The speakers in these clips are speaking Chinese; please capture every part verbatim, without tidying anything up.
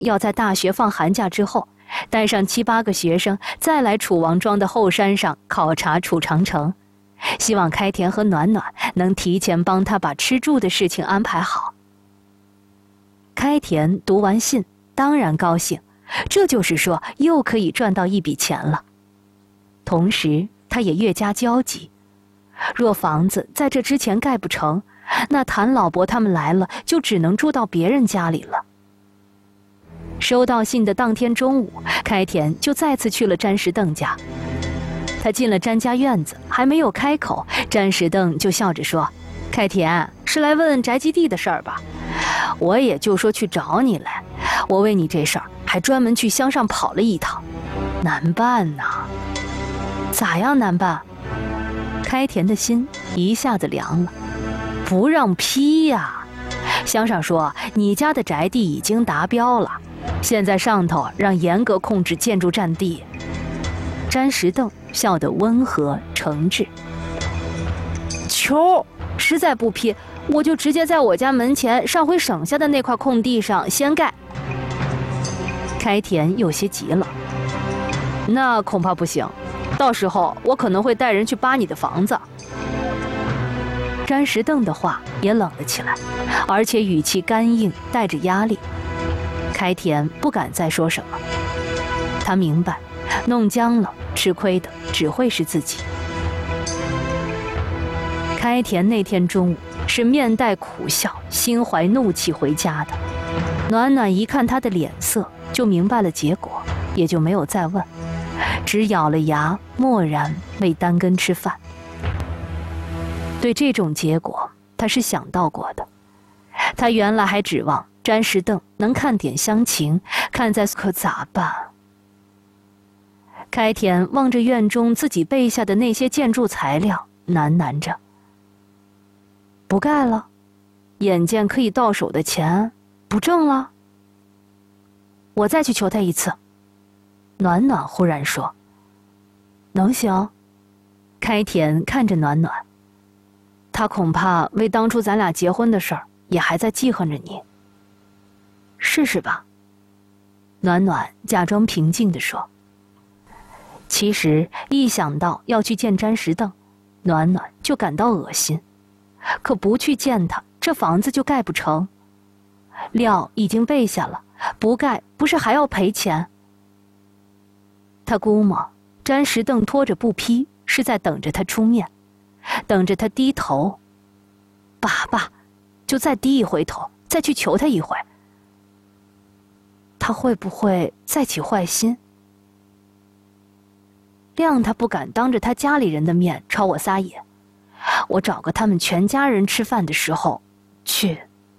要在大学放寒假之后，带上七八个学生再来楚王庄的后山上考察楚长城，希望开田和暖暖能提前帮他把吃住的事情安排好。开田读完信当然高兴，这就是说又可以赚到一笔钱了。同时他也越加焦急，若房子在这之前盖不成，那谭老伯他们来了就只能住到别人家里了。收到信的当天中午，开田就再次去了詹石邓家。他进了詹家院子，还没有开口，詹石邓就笑着说：“开田，是来问宅基地的事儿吧？我也就说去找你来，我为你这事儿还专门去乡上跑了一趟，难办呐。”咋样难办？开田的心一下子凉了。不让批呀！乡上说你家的宅地已经达标了，现在上头让严格控制建筑占地。詹石邓笑得温和诚挚。求，实在不批，我就直接在我家门前上回省下的那块空地上先盖。开田有些急了。那恐怕不行，到时候我可能会带人去扒你的房子。詹石邓的话也冷了起来，而且语气干硬，带着压力。开田不敢再说什么，他明白，弄僵了，吃亏的只会是自己。开田那天中午是面带苦笑，心怀怒气回家的。暖暖一看他的脸色，就明白了结果，也就没有再问，只咬了牙，默然为单根吃饭。对这种结果，他是想到过的。他原来还指望詹石邓能看点乡情，看在可咋办？开田望着院中自己备下的那些建筑材料，喃喃着：“不盖了，眼见可以到手的钱不挣了。我再去求他一次。”暖暖忽然说：“能行？”开田看着暖暖。他恐怕为当初咱俩结婚的事儿，也还在记恨着你。试试吧。暖暖假装平静地说。其实一想到要去见詹石邓，暖暖就感到恶心。可不去见他，这房子就盖不成。料已经备下了，不盖不是还要赔钱？他估摸詹石邓拖着不批，是在等着他出面。等着他低头，爸爸，就再低一回头，再去求他一回。他会不会再起坏心？谅他不敢当着他家里人的面朝我撒野，我找个他们全家人吃饭的时候去。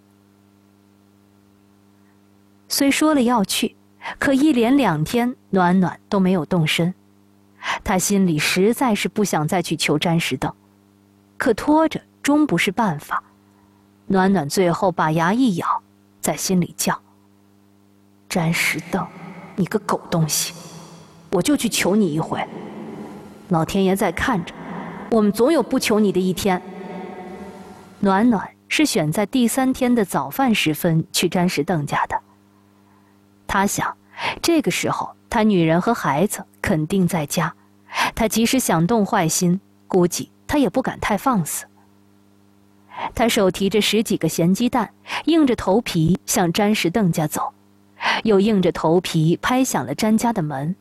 虽说了要去，可一连两天暖暖都没有动身。他心里实在是不想再去求詹石邓。可拖着终不是办法，暖暖最后把牙一咬，在心里叫：“詹石邓，你个狗东西，我就去求你一回。老天爷在看着，我们总有不求你的一天。”暖暖是选在第三天的早饭时分去詹石邓家的。他想，这个时候他女人和孩子肯定在家，他即使想动坏心，估计他也不敢太放肆。他手提着十几个咸鸡蛋，硬着头皮向詹石邓家走，又硬着头皮拍响了詹家的门。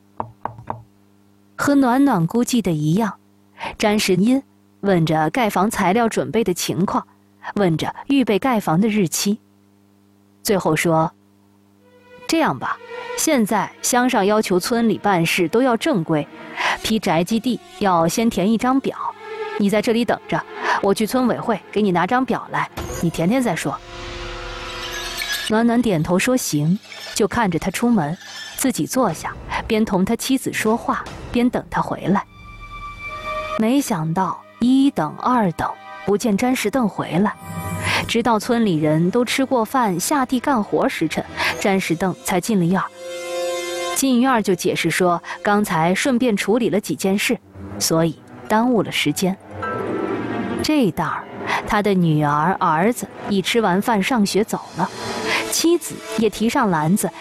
和暖暖估计的一样，詹石因问着盖房材料准备的情况，问着预备盖房的日期，最后说：“这样吧，现在乡上要求村里办事都要正规，批宅基地要先填一张表，你在这里等着，我去村委会给你拿张表来，你填填再说。”暖暖点头说行，就看着他出门，自己坐下，边同他妻子说话，边等他回来。没想到一等二等不见詹石邓回来，直到村里人都吃过饭下地干活时辰，詹石邓才进了院儿。进院就解释说，刚才顺便处理了几件事，所以耽误了时间。这档儿，他的女儿儿子一吃完饭上学走了， 妻子也提上篮子，